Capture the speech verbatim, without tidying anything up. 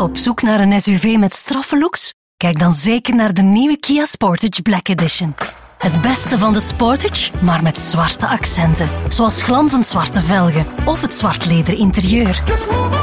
Op zoek naar een S U V met straffe looks? Kijk dan zeker naar de nieuwe Kia Sportage Black Edition. Het beste van de Sportage, maar met zwarte accenten. Zoals glanzend zwarte velgen of het zwart leder interieur.